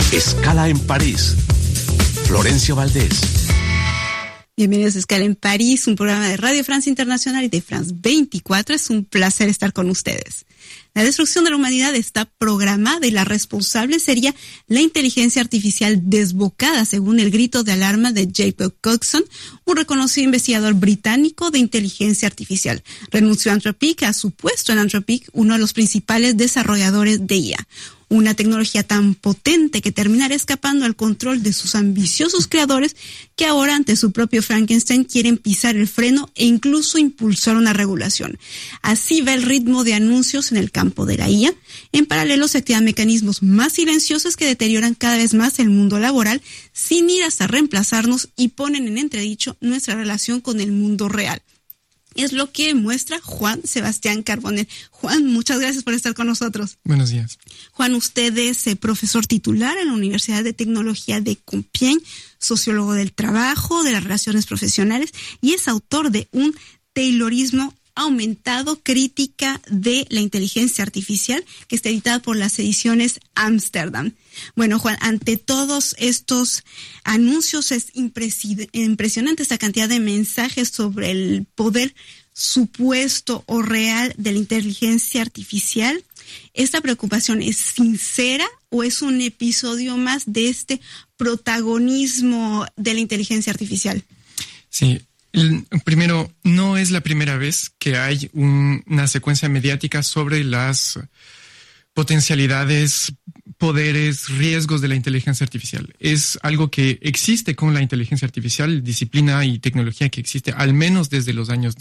Escala en París. Florencio Valdés. Bienvenidos a Escala en París, un programa de Radio Francia Internacional y de France 24. Es un placer estar con ustedes. La destrucción de la humanidad está programada y la responsable sería la inteligencia artificial desbocada, según el grito de alarma de Jacob Coxon, un reconocido investigador británico de inteligencia artificial. Renunció a Anthropic, a su puesto en Anthropic, uno de los principales desarrolladores de IA. Una tecnología tan potente que terminará escapando al control de sus ambiciosos creadores que ahora, ante su propio Frankenstein, quieren pisar el freno e incluso impulsar una regulación. Así va el ritmo de anuncios en el campo de la IA. En paralelo se activan mecanismos más silenciosos que deterioran cada vez más el mundo laboral sin ir hasta reemplazarnos y ponen en entredicho nuestra relación con el mundo real. Es lo que muestra Juan Sebastián Carbonell. Juan, muchas gracias por estar con nosotros. Buenos días. Juan, usted es profesor titular en la Universidad de Tecnología de Compiègne, sociólogo del trabajo, de las relaciones profesionales, y es autor de Un Taylorismo aumentado, crítica de la inteligencia artificial, que está editada por las ediciones Ámsterdam. Bueno, Juan, ante todos estos anuncios es impresionante esta cantidad de mensajes sobre el poder supuesto o real de la inteligencia artificial. ¿Esta preocupación es sincera o es un episodio más de este protagonismo de la inteligencia artificial? Sí. Primero, no es la primera vez que hay una secuencia mediática sobre las potencialidades, poderes, riesgos de la inteligencia artificial. Es algo que existe con la inteligencia artificial, disciplina y tecnología que existe al menos desde los años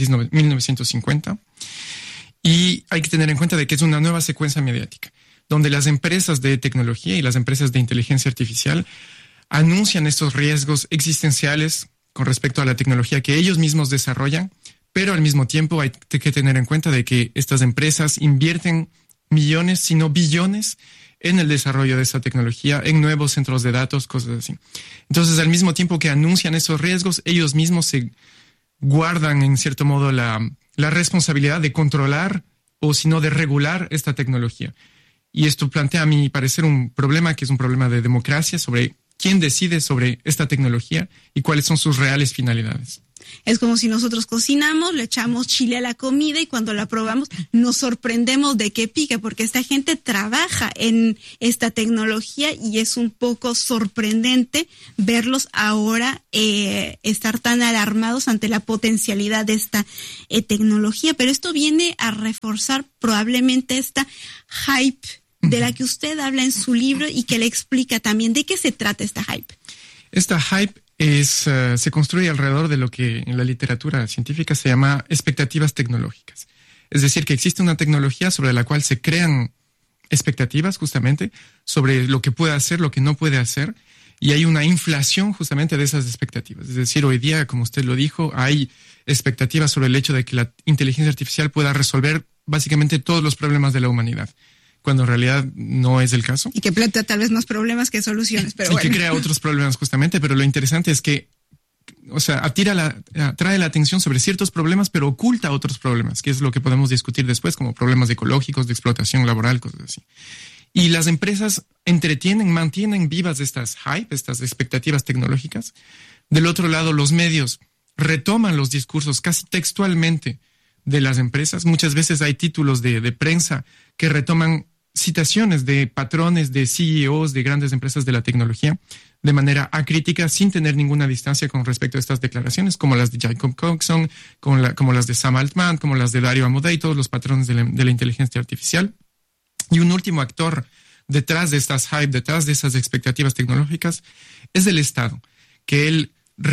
1950. Y hay que tener en cuenta de que es una nueva secuencia mediática, donde las empresas de tecnología y las empresas de inteligencia artificial anuncian estos riesgos existenciales con respecto a la tecnología que ellos mismos desarrollan, pero al mismo tiempo hay que tener en cuenta de que estas empresas invierten millones, si no billones, en el desarrollo de esa tecnología, en nuevos centros de datos, cosas así. Entonces, al mismo tiempo que anuncian esos riesgos, ellos mismos se guardan, en cierto modo, la responsabilidad de controlar o, si no, de regular esta tecnología. Y esto plantea, a mi parecer, un problema que es un problema de democracia sobre quién decide sobre esta tecnología y cuáles son sus reales finalidades. Es como si nosotros cocinamos, le echamos chile a la comida y cuando la probamos nos sorprendemos de que pica, porque esta gente trabaja en esta tecnología y es un poco sorprendente verlos ahora estar tan alarmados ante la potencialidad de esta tecnología. Pero esto viene a reforzar probablemente esta hype de la que usted habla en su libro y que le explica también de qué se trata esta hype. Esta hype se construye alrededor de lo que en la literatura científica se llama expectativas tecnológicas. Es decir, que existe una tecnología sobre la cual se crean expectativas justamente sobre lo que puede hacer, lo que no puede hacer, y hay una inflación justamente de esas expectativas. Es decir, hoy día, como usted lo dijo, hay expectativas sobre el hecho de que la inteligencia artificial pueda resolver básicamente todos los problemas de la humanidad, cuando en realidad no es el caso. Y que plantea tal vez más problemas que soluciones, pero bueno. Y que crea otros problemas justamente, pero lo interesante es que, o sea, atrae la atención sobre ciertos problemas, pero oculta otros problemas, que es lo que podemos discutir después, como problemas ecológicos, de explotación laboral, cosas así. Y las empresas mantienen vivas estas hype, estas expectativas tecnológicas. Del otro lado, los medios retoman los discursos casi textualmente de las empresas. Muchas veces hay títulos de prensa que retoman citaciones de patrones, de CEOs de grandes empresas de la tecnología de manera acrítica, sin tener ninguna distancia con respecto a estas declaraciones, como las de Jacob Coxon, como las de Sam Altman, como las de Dario Amodei, todos los patrones de la inteligencia artificial. Y un último actor detrás de estas hype, detrás de esas expectativas tecnológicas, es el Estado, que él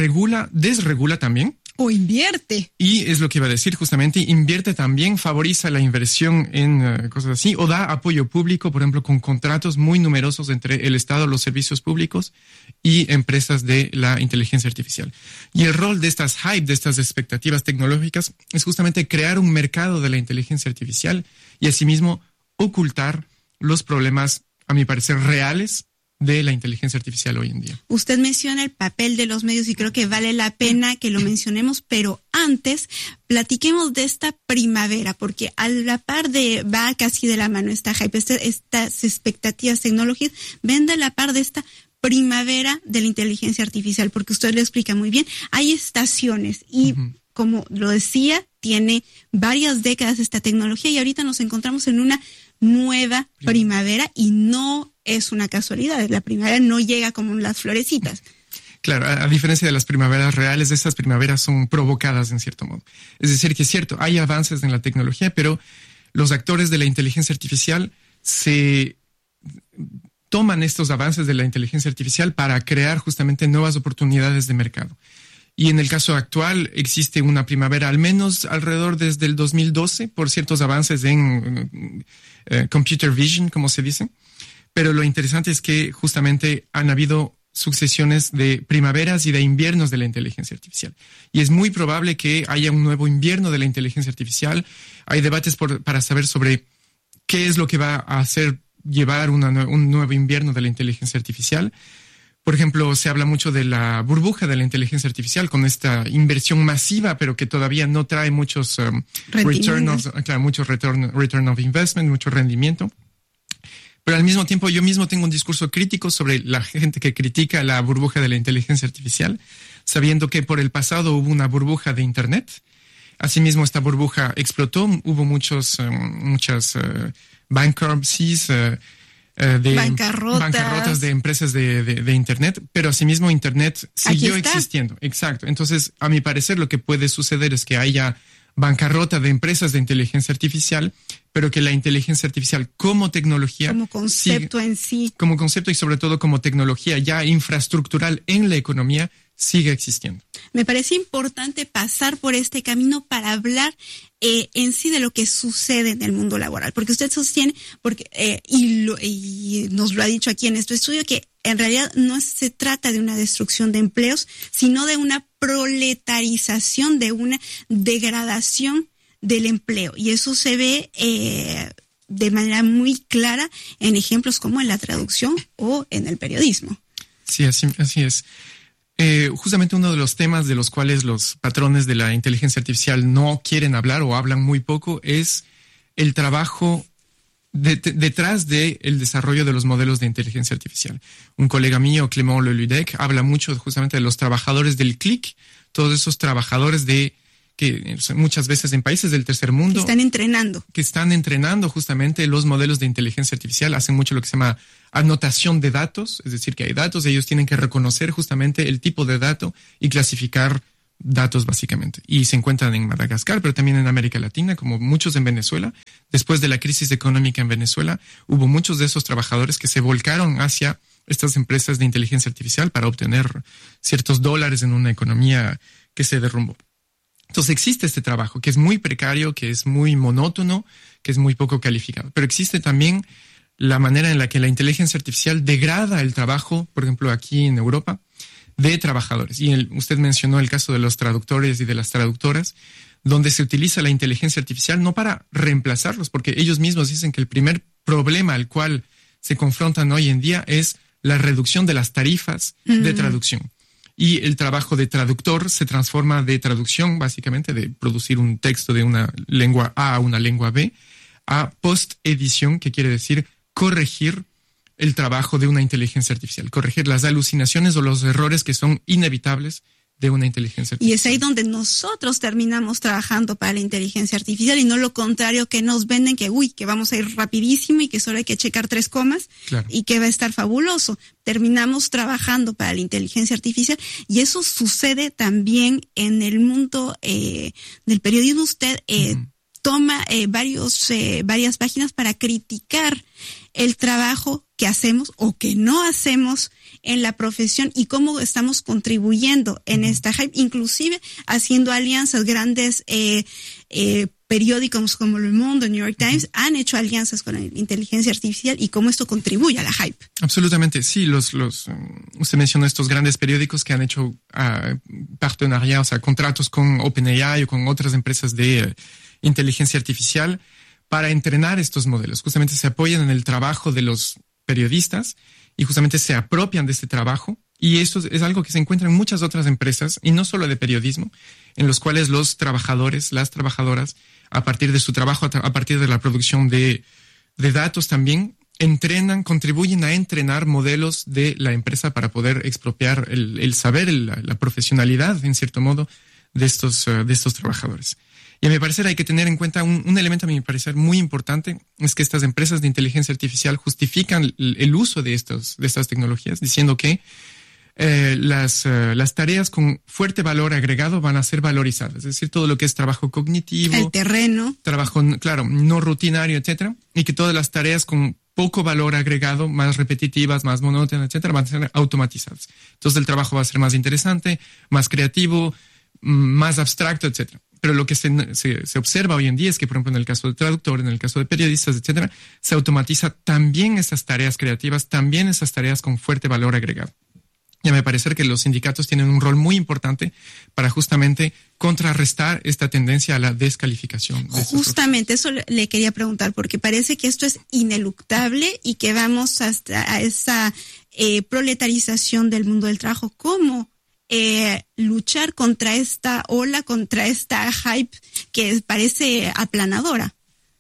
desregula también. O invierte. Y es lo que iba a decir justamente, invierte también, favoriza la inversión en cosas así, o da apoyo público, por ejemplo, con contratos muy numerosos entre el Estado, los servicios públicos y empresas de la inteligencia artificial. Y el rol de estas hype, de estas expectativas tecnológicas, es justamente crear un mercado de la inteligencia artificial y asimismo ocultar los problemas, a mi parecer, reales de la inteligencia artificial hoy en día. Usted menciona el papel de los medios y creo que vale la pena que lo mencionemos, pero antes platiquemos de esta primavera, porque a la par va casi de la mano esta hype, estas expectativas tecnológicas, ven de la par de esta primavera de la inteligencia artificial, porque usted lo explica muy bien. Hay estaciones y, como lo decía, tiene varias décadas esta tecnología y ahorita nos encontramos en una nueva primavera y no es una casualidad. La primavera no llega como las florecitas. Claro, a diferencia de las primaveras reales, estas primaveras son provocadas en cierto modo. Es decir, que es cierto, hay avances en la tecnología, pero los actores de la inteligencia artificial se toman estos avances de la inteligencia artificial para crear justamente nuevas oportunidades de mercado. Y en el caso actual existe una primavera, al menos alrededor desde el 2012, por ciertos avances en computer vision, como se dice. Pero lo interesante es que justamente han habido sucesiones de primaveras y de inviernos de la inteligencia artificial. Y es muy probable que haya un nuevo invierno de la inteligencia artificial. Hay debates para saber sobre qué es lo que va a hacer llevar un nuevo invierno de la inteligencia artificial. Por ejemplo, se habla mucho de la burbuja de la inteligencia artificial con esta inversión masiva, pero que todavía no trae muchos return of investment, mucho rendimiento. Pero al mismo tiempo, yo mismo tengo un discurso crítico sobre la gente que critica la burbuja de la inteligencia artificial, sabiendo que por el pasado hubo una burbuja de Internet. Asimismo, esta burbuja explotó, hubo muchas bankruptcies, bancarrotas de empresas de Internet, pero asimismo Internet siguió existiendo. Exacto. Entonces, a mi parecer, lo que puede suceder es que haya bancarrota de empresas de inteligencia artificial, pero que la inteligencia artificial como tecnología, como concepto en sí, como concepto y sobre todo como tecnología ya infraestructural en la economía, sigue existiendo. Me parece importante pasar por este camino para hablar en sí de lo que sucede en el mundo laboral, porque usted sostiene, y nos lo ha dicho aquí en este estudio, que en realidad no se trata de una destrucción de empleos, sino de una proletarización, de una degradación del empleo. Y eso se ve de manera muy clara en ejemplos como en la traducción o en el periodismo. Sí, así es. Justamente uno de los temas de los cuales los patrones de la inteligencia artificial no quieren hablar o hablan muy poco es el trabajo detrás del desarrollo de los modelos de inteligencia artificial. Un colega mío, Clément Leludec, habla mucho justamente de los trabajadores del clic, todos esos trabajadores que muchas veces en países del tercer mundo que están entrenando justamente los modelos de inteligencia artificial, hacen mucho lo que se llama anotación de datos, es decir, que hay datos, ellos tienen que reconocer justamente el tipo de dato y clasificar datos básicamente. Y se encuentran en Madagascar, pero también en América Latina, como muchos en Venezuela. Después de la crisis económica en Venezuela, hubo muchos de esos trabajadores que se volcaron hacia estas empresas de inteligencia artificial para obtener ciertos dólares en una economía que se derrumbó. Entonces existe este trabajo que es muy precario, que es muy monótono, que es muy poco calificado. Pero existe también la manera en la que la inteligencia artificial degrada el trabajo, por ejemplo, aquí en Europa, de trabajadores. Y usted mencionó el caso de los traductores y de las traductoras, donde se utiliza la inteligencia artificial no para reemplazarlos, porque ellos mismos dicen que el primer problema al cual se confrontan hoy en día es la reducción de las tarifas de traducción. Y el trabajo de traductor se transforma de traducción, básicamente, de producir un texto de una lengua A a una lengua B, a post-edición, que quiere decir corregir el trabajo de una inteligencia artificial, corregir las alucinaciones o los errores que son inevitables de una inteligencia artificial. Y es ahí donde nosotros terminamos trabajando para la inteligencia artificial y no lo contrario que nos venden que vamos a ir rapidísimo y que solo hay que checar 3 comas, claro, y que va a estar fabuloso. Terminamos trabajando para la inteligencia artificial y eso sucede también en el mundo del periodismo. Usted toma varias páginas para criticar el trabajo que hacemos o que no hacemos en la profesión y cómo estamos contribuyendo en esta hype, inclusive haciendo alianzas. Grandes periódicos como Le Monde, New York Times han hecho alianzas con la inteligencia artificial y cómo esto contribuye a la hype. Absolutamente, sí. Usted mencionó estos grandes periódicos que han hecho partenariados, o sea, contratos con OpenAI o con otras empresas de inteligencia artificial para entrenar estos modelos. Justamente se apoyan en el trabajo de los periodistas y justamente se apropian de este trabajo. Y eso es algo que se encuentra en muchas otras empresas, y no solo de periodismo, en los cuales los trabajadores, las trabajadoras, a partir de su trabajo, a partir de la producción de datos también, contribuyen a entrenar modelos de la empresa para poder expropiar el saber, la profesionalidad, en cierto modo, de estos trabajadores. Y a mi parecer hay que tener en cuenta un elemento, a mi parecer, muy importante, es que estas empresas de inteligencia artificial justifican el uso de estas tecnologías, diciendo que las tareas con fuerte valor agregado van a ser valorizadas, es decir, todo lo que es trabajo cognitivo, el terreno, trabajo, claro, no rutinario, etcétera, y que todas las tareas con poco valor agregado, más repetitivas, más monótonas, etcétera, van a ser automatizadas. Entonces el trabajo va a ser más interesante, más creativo, más abstracto, etcétera. Pero lo que se observa hoy en día es que, por ejemplo, en el caso del traductor, en el caso de periodistas, etcétera, se automatiza también esas tareas creativas, también esas tareas con fuerte valor agregado. Y a mi parecer que los sindicatos tienen un rol muy importante para justamente contrarrestar esta tendencia a la descalificación. Justamente eso le quería preguntar, porque parece que esto es ineluctable y que vamos hasta a esa proletarización del mundo del trabajo. ¿Cómo luchar contra esta ola, contra esta hype que parece aplanadora?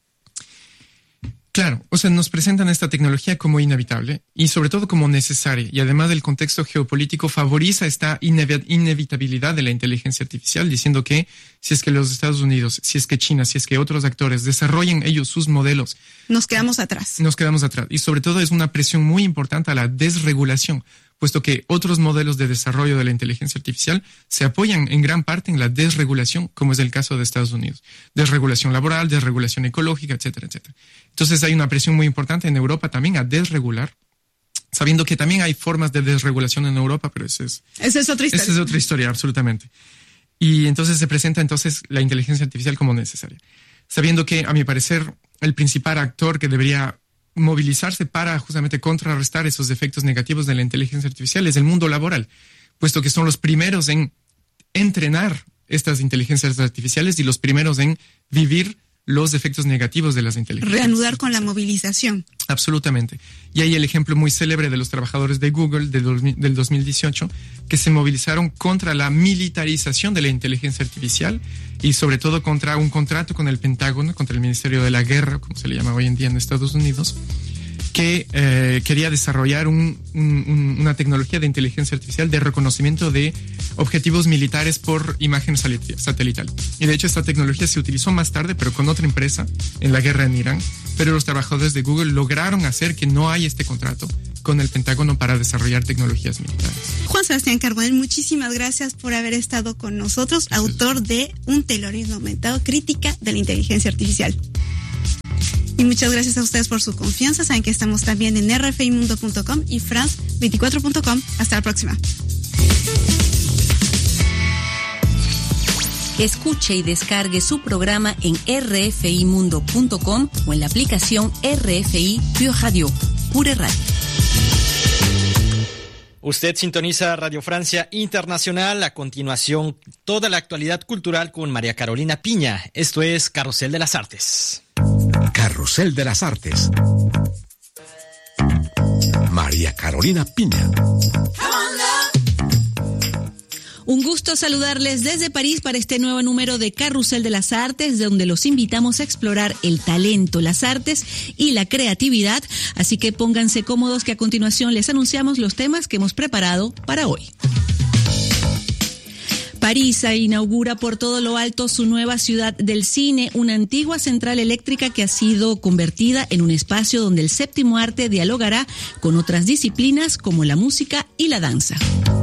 Claro, o sea, nos presentan esta tecnología como inevitable y sobre todo como necesaria, y además del contexto geopolítico favoriza esta inevitabilidad de la inteligencia artificial, diciendo que si es que los Estados Unidos, si es que China, si es que otros actores desarrollan ellos sus modelos, nos quedamos atrás. Y sobre todo es una presión muy importante a la desregulación, puesto que otros modelos de desarrollo de la inteligencia artificial se apoyan en gran parte en la desregulación, como es el caso de Estados Unidos. Desregulación laboral, desregulación ecológica, etcétera, etcétera. Entonces hay una presión muy importante en Europa también a desregular, sabiendo que también hay formas de desregulación en Europa, pero esa es otra historia. Esa es otra historia, absolutamente. Y entonces se presenta la inteligencia artificial como necesaria, sabiendo que, a mi parecer, el principal actor que debería movilizarse para justamente contrarrestar esos efectos negativos de la inteligencia artificial es el mundo laboral, puesto que son los primeros en entrenar estas inteligencias artificiales y los primeros en vivir los efectos negativos de las inteligencias. Reanudar con la movilización. Absolutamente. Y hay el ejemplo muy célebre de los trabajadores de Google del 2018 que se movilizaron contra la militarización de la inteligencia artificial y sobre todo contra un contrato con el Pentágono, contra el Ministerio de la Guerra, como se le llama hoy en día en Estados Unidos, que quería desarrollar una tecnología de inteligencia artificial de reconocimiento de objetivos militares por imagen satelital. Y de hecho esta tecnología se utilizó más tarde, pero con otra empresa, en la guerra en Irán, pero los trabajadores de Google lograron hacer que no haya este contrato con el Pentágono para desarrollar tecnologías militares. Juan Sebastián Carbonell, muchísimas gracias por haber estado con nosotros, autor de Un terrorismo aumentado, crítica de la inteligencia artificial. Y muchas gracias a ustedes por su confianza. Saben que estamos también en rfimundo.com y france24.com. Hasta la próxima. Escuche y descargue su programa en rfimundo.com o en la aplicación RFI Pure Radio, Pure Radio. Usted sintoniza Radio Francia Internacional. A continuación, toda la actualidad cultural con María Carolina Piña. Esto es Carrusel de las Artes. Carrusel de las Artes. María Carolina Piña. Un gusto saludarles desde París para este nuevo número de Carrusel de las Artes, donde los invitamos a explorar el talento, las artes y la creatividad. Así que pónganse cómodos que a continuación les anunciamos los temas que hemos preparado para hoy. París inaugura por todo lo alto su nueva ciudad del cine, una antigua central eléctrica que ha sido convertida en un espacio donde el séptimo arte dialogará con otras disciplinas como la música y la danza.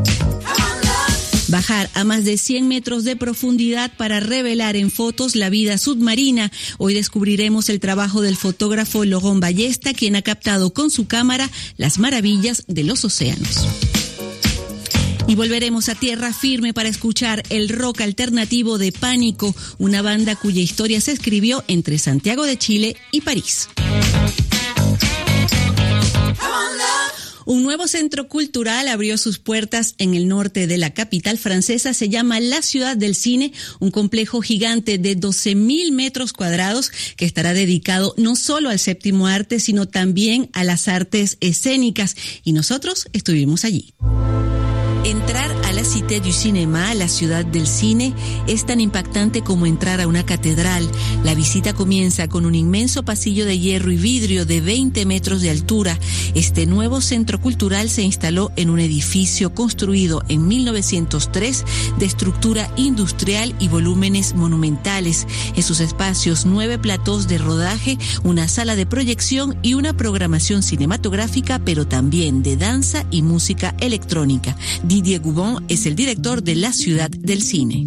Bajar a más de 100 metros de profundidad para revelar en fotos la vida submarina. Hoy descubriremos el trabajo del fotógrafo Laurent Ballesta, quien ha captado con su cámara las maravillas de los océanos. Y volveremos a tierra firme para escuchar el rock alternativo de Pánico, una banda cuya historia se escribió entre Santiago de Chile y París. Un nuevo centro cultural abrió sus puertas en el norte de la capital francesa. Se llama La Ciudad del Cine, un complejo gigante de 12,000 metros cuadrados que estará dedicado no solo al séptimo arte, sino también a las artes escénicas. Y nosotros estuvimos allí. Entrar a la Cité du Cinéma, la ciudad del cine, es tan impactante como entrar a una catedral. La visita comienza con un inmenso pasillo de hierro y vidrio de 20 metros de altura. Este nuevo centro cultural se instaló en un edificio construido en 1903 de estructura industrial y volúmenes monumentales. En sus espacios, 9 platós de rodaje, una sala de proyección y una programación cinematográfica, pero también de danza y música electrónica. Didier Goubon es el director de La Ciudad del Cine.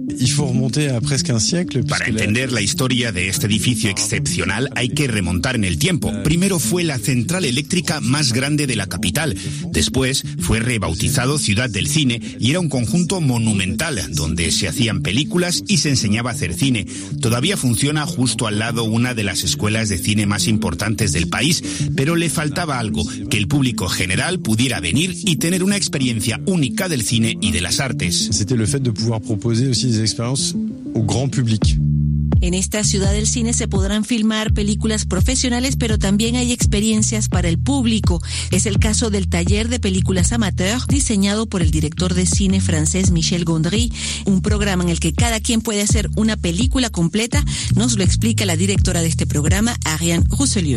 Para entender la historia de este edificio excepcional hay que remontar en el tiempo. Primero fue la central eléctrica más grande de la capital. Después fue rebautizado Ciudad del Cine y era un conjunto monumental donde se hacían películas y se enseñaba a hacer cine. Todavía funciona justo al lado una de las escuelas de cine más importantes del país, pero le faltaba algo, que el público general pudiera venir y tener una experiencia única del cine y de las artes. C'était le fait de pouvoir proposer aussi des expériences au grand public. En esta Ciudad del Cine se podrán filmar películas profesionales, pero también hay experiencias para el público. Es el caso del taller de películas amateur, diseñado por el director de cine francés Michel Gondry, un programa en el que cada quien puede hacer una película completa. Nos lo explica la directora de este programa, Ariane Rousselieu.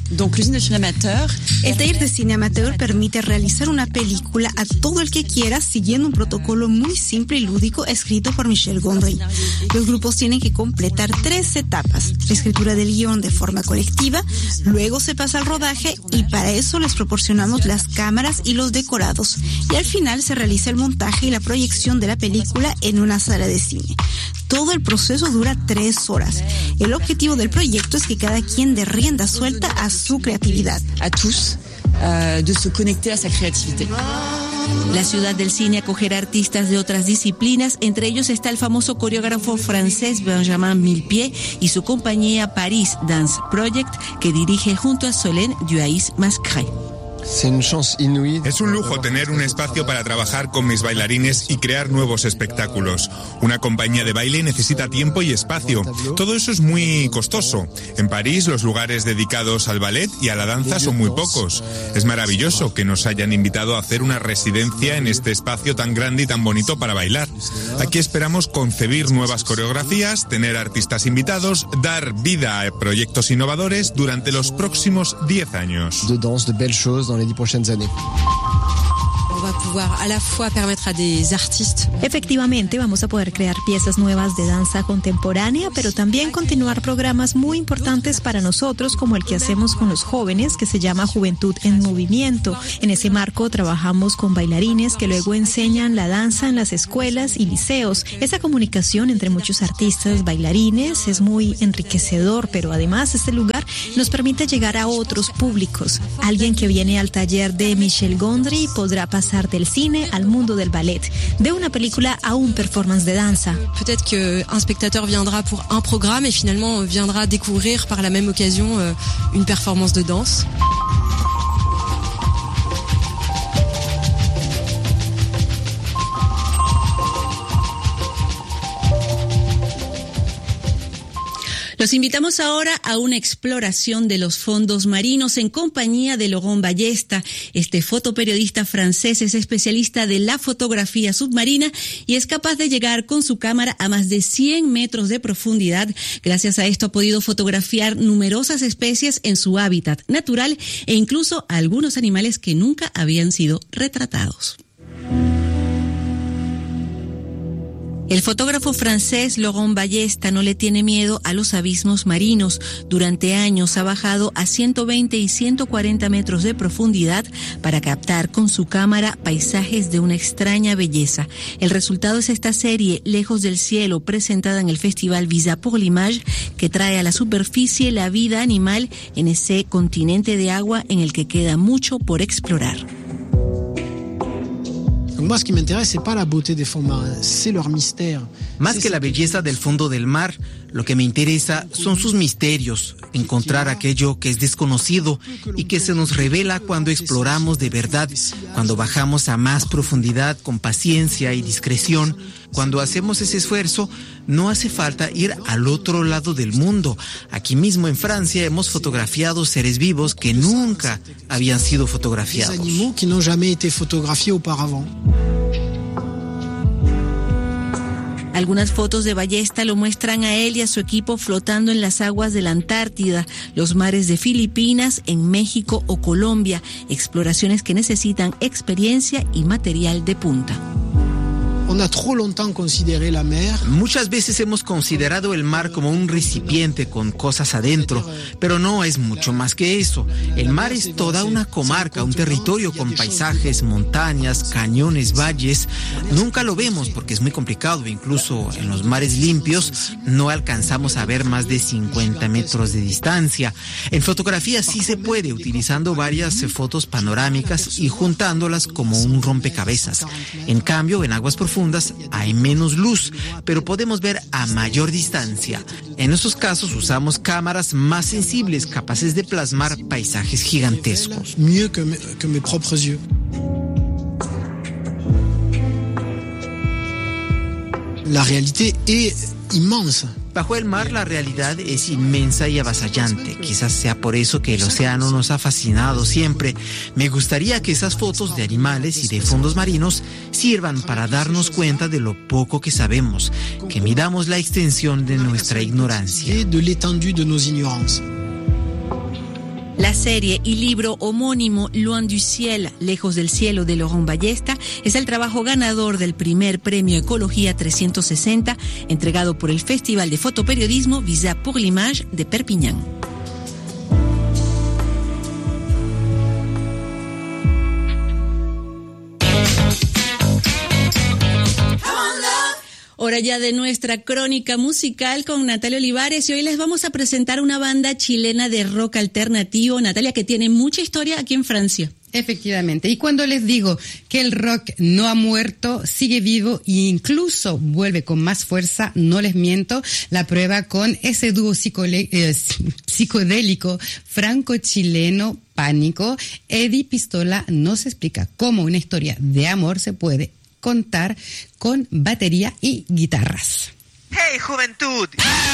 El taller de cine amateur permite realizar una película a todo el que quiera siguiendo un protocolo muy simple y lúdico escrito por Michel Gondry. Los grupos tienen que completar 3 etapas: la escritura del guión de forma colectiva, luego se pasa al rodaje y para eso les proporcionamos las cámaras y los decorados, y al final se realiza el montaje y la proyección de la película en una sala de cine. Todo el proceso dura 3 horas. El objetivo del proyecto es que cada quien dé rienda suelta a su creatividad. A tous de se conecter a sa creatividad. La Ciudad del Cine acogerá artistas de otras disciplinas, entre ellos está el famoso coreógrafo francés Benjamin Millepied y su compañía Paris Dance Project, que dirige junto a Solène Duhaïs-Mascret. Es un lujo tener un espacio para trabajar con mis bailarines y crear nuevos espectáculos. Una compañía de baile necesita tiempo y espacio. Todo eso es muy costoso. En París, los lugares dedicados al ballet y a la danza son muy pocos. Es maravilloso que nos hayan invitado a hacer una residencia en este espacio tan grande y tan bonito para bailar. Aquí esperamos concebir nuevas coreografías, tener artistas invitados, dar vida a proyectos innovadores durante los próximos 10 años. De danse, de belles choses dans les 10 prochaines années. Efectivamente, vamos a poder crear piezas nuevas de danza contemporánea, pero también continuar programas muy importantes para nosotros, como el que hacemos con los jóvenes, que se llama Juventud en Movimiento. En ese marco trabajamos con bailarines que luego enseñan la danza en las escuelas y liceos. Esa comunicación entre muchos artistas, bailarines, es muy enriquecedor, pero además este lugar nos permite llegar a otros públicos. Alguien que viene al taller de Michel Gondry podrá pasar del cine al mundo del ballet, de una película a un performance de danza. Peut-être qu'un spectateur viendra pour un programme et finalement viendra découvrir par la même occasion une performance de danse. Los invitamos ahora a una exploración de los fondos marinos en compañía de Laurent Ballesta. Este fotoperiodista francés es especialista de la fotografía submarina y es capaz de llegar con su cámara a más de 100 metros de profundidad. Gracias a esto ha podido fotografiar numerosas especies en su hábitat natural e incluso a algunos animales que nunca habían sido retratados. El fotógrafo francés Laurent Ballesta no le tiene miedo a los abismos marinos. Durante años ha bajado a 120 y 140 metros de profundidad para captar con su cámara paisajes de una extraña belleza. El resultado es esta serie, Lejos del Cielo, presentada en el Festival Visa pour l'Image, que trae a la superficie la vida animal en ese continente de agua en el que queda mucho por explorar. Más que la belleza del fondo del mar, lo que me interesa son sus misterios, encontrar aquello que es desconocido y que se nos revela cuando exploramos de verdad, cuando bajamos a más profundidad con paciencia y discreción. Cuando hacemos ese esfuerzo, no hace falta ir al otro lado del mundo. Aquí mismo en Francia hemos fotografiado seres vivos que nunca habían sido fotografiados. Algunas fotos de Ballesta lo muestran a él y a su equipo flotando en las aguas de la Antártida, los mares de Filipinas, en México o Colombia, exploraciones que necesitan experiencia y material de punta. Muchas veces hemos considerado el mar como un recipiente con cosas adentro, pero no es mucho más que eso. El mar es toda una comarca, un territorio con paisajes, montañas, cañones, valles. Nunca lo vemos porque es muy complicado. Incluso en los mares limpios no alcanzamos a ver más de 50 metros de distancia. En fotografía sí se puede, utilizando varias fotos panorámicas y juntándolas como un rompecabezas. En cambio, en aguas profundas hay menos luz, pero podemos ver a mayor distancia. En esos casos usamos cámaras más sensibles, capaces de plasmar paisajes gigantescos. Mieux que mes propres yeux. La realidad es inmensa. Bajo el mar la realidad es inmensa y avasallante. Quizás sea por eso que el océano nos ha fascinado siempre. Me gustaría que esas fotos de animales y de fondos marinos sirvan para darnos cuenta de lo poco que sabemos, que midamos la extensión de nuestra ignorancia. La serie y libro homónimo Loin du Ciel, Lejos del Cielo, de Laurent Ballesta, es el trabajo ganador del primer premio Ecología 360, entregado por el Festival de Fotoperiodismo Visa pour l'Image de Perpiñán. Hora ya de nuestra crónica musical con Natalia Olivares, y hoy les vamos a presentar una banda chilena de rock alternativo, Natalia, que tiene mucha historia aquí en Francia. Efectivamente, y cuando les digo que el rock no ha muerto, sigue vivo e incluso vuelve con más fuerza, no les miento. La prueba con ese dúo psicodélico franco-chileno Pánico. Eddie Pistola nos explica cómo una historia de amor se puede contar con batería y guitarras. ¡Hey, juventud!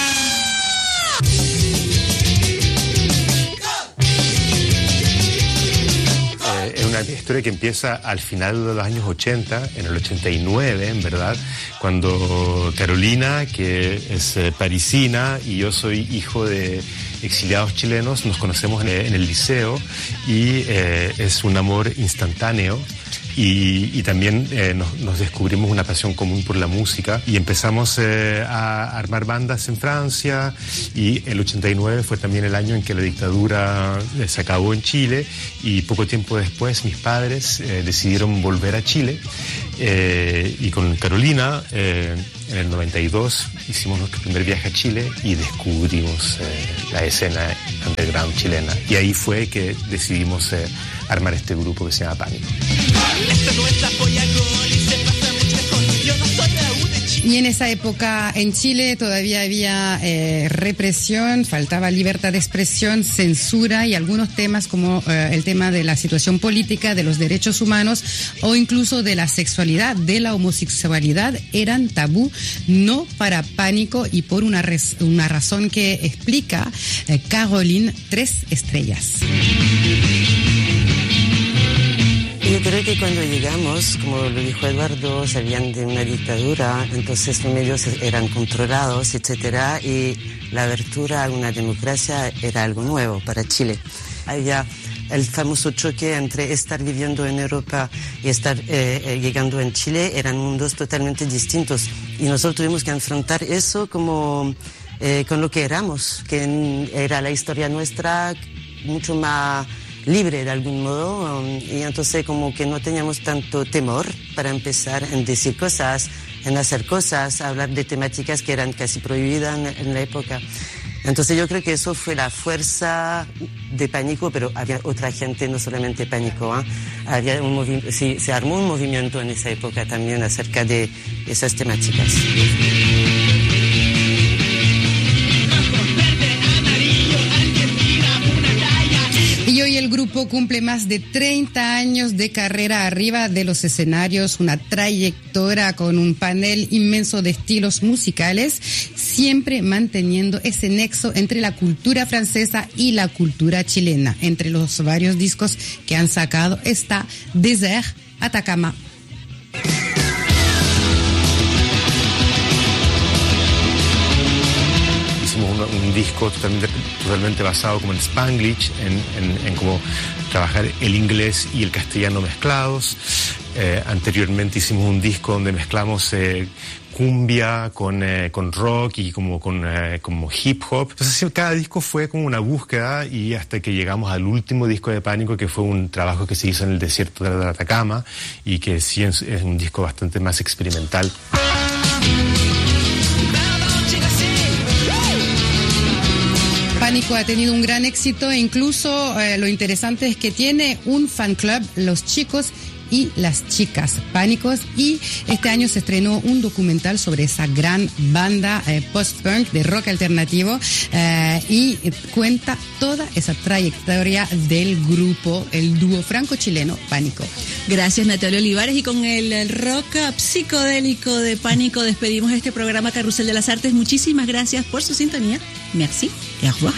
Es una historia que empieza al final de los años 80, en el 89, en verdad, cuando Carolina, que es parisina, y yo soy hijo de exiliados chilenos, nos conocemos en el liceo, y es un amor instantáneo. Y también nos descubrimos una pasión común por la música y empezamos a armar bandas en Francia, y el 89 fue también el año en que la dictadura se acabó en Chile, y poco tiempo después mis padres decidieron volver a Chile, y con Carolina en el 92 hicimos nuestro primer viaje a Chile y descubrimos la escena underground chilena, y ahí fue que decidimos armar este grupo que se llama Pánico. Y en esa época en Chile todavía había represión, faltaba libertad de expresión, censura, y algunos temas como el tema de la situación política, de los derechos humanos o incluso de la sexualidad, de la homosexualidad, eran tabú, no para Pánico, y por una razón que explica Caroline, 3 estrellas. Yo creo que cuando llegamos, como lo dijo Eduardo, salían de una dictadura, entonces los medios eran controlados, etcétera, y la abertura a una democracia era algo nuevo para Chile. Había el famoso choque entre estar viviendo en Europa y estar llegando en Chile, eran mundos totalmente distintos, y nosotros tuvimos que enfrentar eso como con lo que éramos, que era la historia nuestra mucho más libre de algún modo, y entonces como que no teníamos tanto temor para empezar en decir cosas, en hacer cosas, hablar de temáticas que eran casi prohibidas en la época. Entonces yo creo que eso fue la fuerza de Pánico, pero había otra gente, no solamente Pánico, ¿eh? Había se armó un movimiento en esa época también acerca de esas temáticas. Y hoy el grupo cumple más de 30 años de carrera arriba de los escenarios, una trayectoria con un panel inmenso de estilos musicales, siempre manteniendo ese nexo entre la cultura francesa y la cultura chilena. Entre los varios discos que han sacado está Désert, Atacama. Un disco totalmente basado como en Spanglish, en cómo trabajar el inglés y el castellano mezclados. Anteriormente hicimos un disco donde mezclamos cumbia con rock y como hip hop. Entonces cada disco fue como una búsqueda y hasta que llegamos al último disco de Pánico, que fue un trabajo que se hizo en el desierto de Atacama y que sí es un disco bastante más experimental. Pánico ha tenido un gran éxito e incluso lo interesante es que tiene un fan club, los chicos y las chicas Pánicos, y este año se estrenó un documental sobre esa gran banda post-punk de rock alternativo y cuenta toda esa trayectoria del grupo, el dúo franco-chileno Pánico. Gracias, Natalia Olivares, y con el rock psicodélico de Pánico despedimos este programa Carrusel de las Artes. Muchísimas gracias por su sintonía. Merci et au revoir.